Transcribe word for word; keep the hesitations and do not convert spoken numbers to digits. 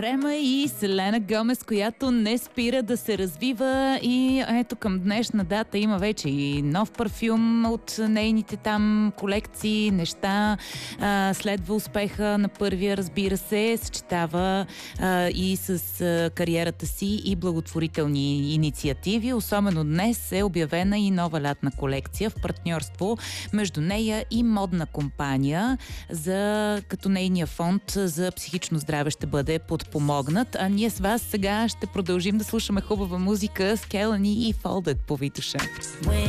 Рема и Селена Гомес, която не спира да се развива и ето към днешна дата има вече и нов парфюм от нейните там колекции, неща. А, следва успеха на първия, разбира се, съчетава а, и с а, кариерата си и благотворителни инициативи. Особено днес е обявена и нова лятна колекция в партньорство между нея и модна компания, за като нейния фонд за психично здраве ще бъде подпомогнат. А ние с вас сега ще продължим да слушаме хубава музика с Келани и Folded по Витуша.